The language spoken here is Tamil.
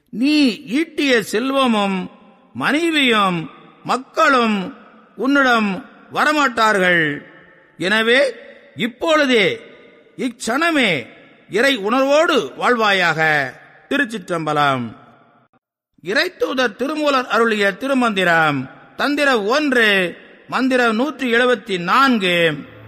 நீ ஈட்டிய செல்வமும் மனைவியும் மக்களும் உன்னிடம் வரமாட்டார்கள். எனவே இப்பொழுதே இச்சணமே இறை உணர்வோடு வாழ்வாயாக. திருச்சிற்றம்பலம். இறைத்தூதர் திருமூலர் அருளிய திருமந்திரம். தந்திரம் 1, மந்திரம் 174.